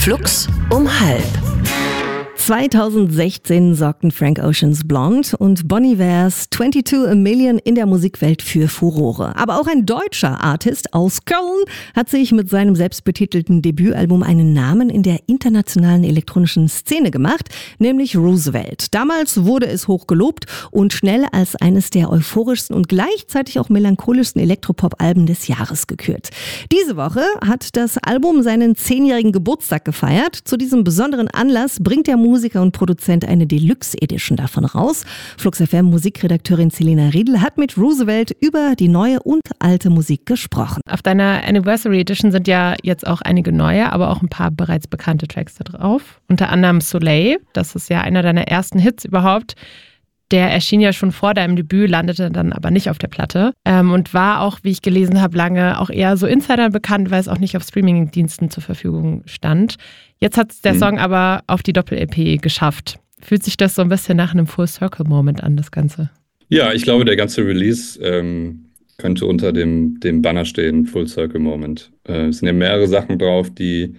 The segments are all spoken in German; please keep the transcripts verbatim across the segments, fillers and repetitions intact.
Flux um halb. zweitausendsechzehn sorgten Frank Oceans Blonde und Bon Ivers zweiundzwanzig a Million in der Musikwelt für Furore. Aber auch ein deutscher Artist aus Köln hat sich mit seinem selbstbetitelten Debütalbum einen Namen in der internationalen elektronischen Szene gemacht, nämlich Roosevelt. Damals wurde es hoch gelobt und schnell als eines der euphorischsten und gleichzeitig auch melancholischsten Elektropop-Alben des Jahres gekürt. Diese Woche hat das Album seinen zehnjährigen Geburtstag gefeiert. Zu diesem besonderen Anlass bringt der Musiker und Produzent eine Deluxe Edition davon raus. Flux F M Musikredakteurin Selena Riedl hat mit Roosevelt über die neue und alte Musik gesprochen. Auf deiner Anniversary Edition sind ja jetzt auch einige neue, aber auch ein paar bereits bekannte Tracks da drauf. Unter anderem Soleil, das ist ja einer deiner ersten Hits überhaupt. Der erschien ja schon vor deinem Debüt, landete dann aber nicht auf der Platte ähm, und war auch, wie ich gelesen habe, lange auch eher so Insidern bekannt, weil es auch nicht auf Streaming-Diensten zur Verfügung stand. Jetzt hat der mhm. Song aber auf die Doppel-E P geschafft. Fühlt sich das so ein bisschen nach einem Full-Circle-Moment an, das Ganze? Ja, ich glaube, der ganze Release ähm, könnte unter dem, dem Banner stehen, Full-Circle-Moment. Äh, es sind ja mehrere Sachen drauf, die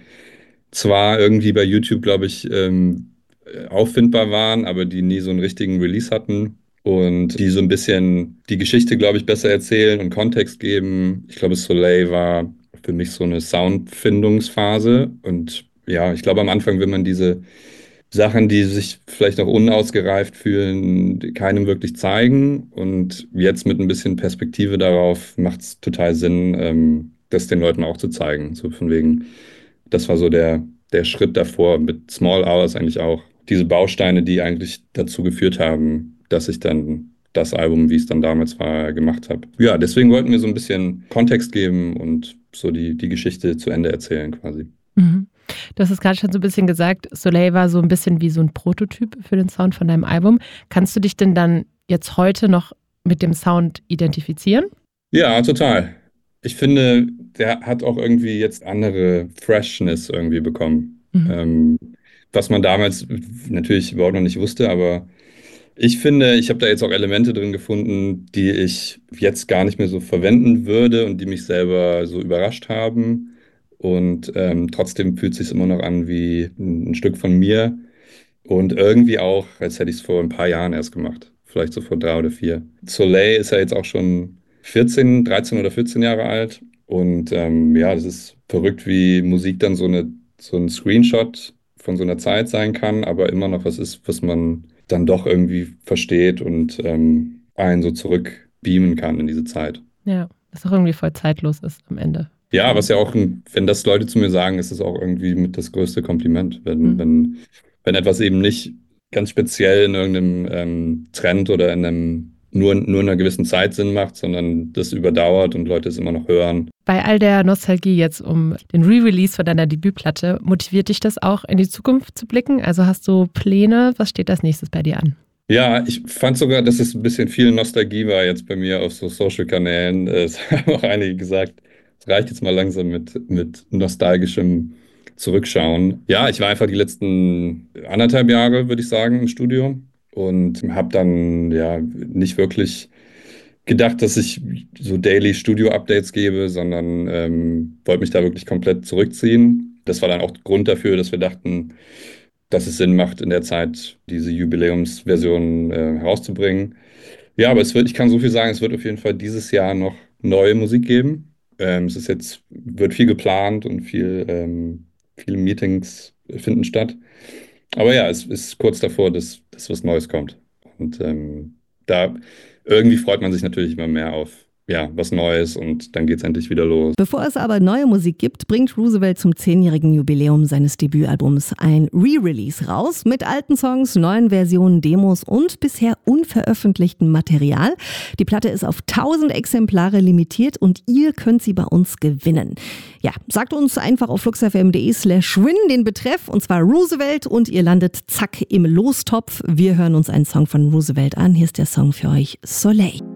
zwar irgendwie bei YouTube, glaube ich, ähm, auffindbar waren, aber die nie so einen richtigen Release hatten und die so ein bisschen die Geschichte, glaube ich, besser erzählen und Kontext geben. Ich glaube, Soleil war für mich so eine Soundfindungsphase und ja, ich glaube, am Anfang will man diese Sachen, die sich vielleicht noch unausgereift fühlen, keinem wirklich zeigen und jetzt mit ein bisschen Perspektive darauf macht es total Sinn, ähm, das den Leuten auch zu zeigen. So von wegen, das war so der, der Schritt davor mit Small Hours eigentlich auch. Diese Bausteine, die eigentlich dazu geführt haben, dass ich dann das Album, wie es dann damals war, gemacht habe. Ja, deswegen wollten wir so ein bisschen Kontext geben und so die, die Geschichte zu Ende erzählen quasi. Mhm. Du hast es gerade schon so ein bisschen gesagt, Soleil war so ein bisschen wie so ein Prototyp für den Sound von deinem Album. Kannst du dich denn dann jetzt heute noch mit dem Sound identifizieren? Ja, total. Ich finde, der hat auch irgendwie jetzt andere Freshness irgendwie bekommen. Mhm. Ähm, was man damals natürlich überhaupt noch nicht wusste, aber ich finde, ich habe da jetzt auch Elemente drin gefunden, die ich jetzt gar nicht mehr so verwenden würde und die mich selber so überrascht haben. Und ähm, trotzdem fühlt es sich immer noch an wie ein, ein Stück von mir und irgendwie auch, als hätte ich es vor ein paar Jahren erst gemacht, vielleicht so vor drei oder vier. Soleil ist ja jetzt auch schon vierzehn, dreizehn oder vierzehn Jahre alt und ähm, ja, das ist verrückt, wie Musik dann so, eine, so ein Screenshot von so einer Zeit sein kann, aber immer noch was ist, was man dann doch irgendwie versteht und ähm, einen so zurückbeamen kann in diese Zeit. Ja, was auch irgendwie voll zeitlos ist am Ende. Ja, was ja auch, wenn das Leute zu mir sagen, ist es auch irgendwie mit das größte Kompliment, wenn, mhm. wenn, wenn etwas eben nicht ganz speziell in irgendeinem ähm, Trend oder in einem nur, nur in einer gewissen Zeit Sinn macht, sondern das überdauert und Leute es immer noch hören. Bei all der Nostalgie jetzt um den Re-Release von deiner Debütplatte, motiviert dich das auch in die Zukunft zu blicken? Also hast du Pläne? Was steht als nächstes bei dir an? Ja, ich fand sogar, dass es ein bisschen viel Nostalgie war jetzt bei mir auf so Social-Kanälen. Es haben auch einige gesagt, es reicht jetzt mal langsam mit, mit nostalgischem Zurückschauen. Ja, ich war einfach die letzten anderthalb Jahre, würde ich sagen, im Studio und habe dann ja nicht wirklich gedacht, dass ich so Daily Studio-Updates gebe, sondern ähm, wollte mich da wirklich komplett zurückziehen. Das war dann auch Grund dafür, dass wir dachten, dass es Sinn macht, in der Zeit diese Jubiläumsversion äh, herauszubringen. Ja, aber es wird, ich kann so viel sagen, es wird auf jeden Fall dieses Jahr noch neue Musik geben. Ähm, es ist jetzt, wird viel geplant und viel, ähm, viele Meetings finden statt. Aber ja, es ist kurz davor, dass, dass was Neues kommt. Und ähm, da irgendwie freut man sich natürlich immer mehr auf ja, was Neues und dann geht's endlich wieder los. Bevor es aber neue Musik gibt, bringt Roosevelt zum zehnjährigen Jubiläum seines Debütalbums ein Re-Release raus mit alten Songs, neuen Versionen, Demos und bisher unveröffentlichtem Material. Die Platte ist auf tausend Exemplare limitiert und ihr könnt sie bei uns gewinnen. Ja, sagt uns einfach auf fluxfm.de slash win den Betreff und zwar Roosevelt und ihr landet zack im Lostopf. Wir hören uns einen Song von Roosevelt an. Hier ist der Song für euch, Soleil.